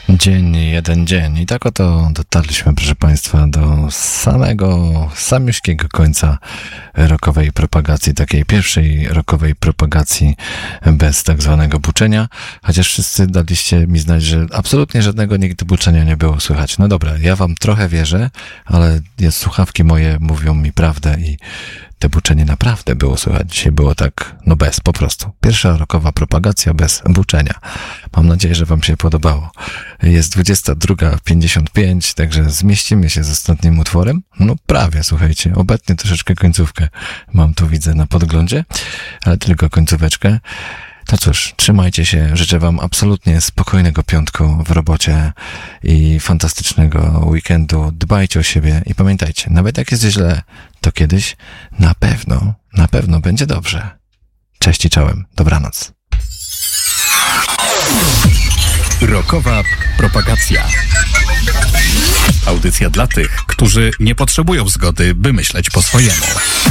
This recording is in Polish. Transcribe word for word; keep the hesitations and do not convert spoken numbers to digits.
Dzień, jeden dzień. I tak oto dotarliśmy, proszę Państwa, do samego, samiuśkiego końca rockowej propagacji, takiej pierwszej rockowej propagacji bez tak zwanego buczenia, chociaż wszyscy daliście mi znać, że absolutnie żadnego nigdy buczenia nie było słychać. No dobra, ja wam trochę wierzę, ale jest, słuchawki moje mówią mi prawdę i te buczenie naprawdę było słychać. Dzisiaj było tak, no bez, po prostu. Pierwsza rockowa propagacja bez buczenia. Mam nadzieję, że wam się podobało. Jest dwudziesta druga pięćdziesiąt pięć, także zmieścimy się z ostatnim utworem. No prawie, słuchajcie, obecnie troszeczkę końcówkę mam tu, widzę, na podglądzie, ale tylko końcóweczkę. No cóż, trzymajcie się, życzę wam absolutnie spokojnego piątku w robocie i fantastycznego weekendu. Dbajcie o siebie i pamiętajcie, nawet jak jest źle, to kiedyś na pewno, na pewno będzie dobrze. Cześć i czołem, dobranoc. Rockowa propagacja. Audycja dla tych, którzy nie potrzebują zgody, by myśleć po swojemu.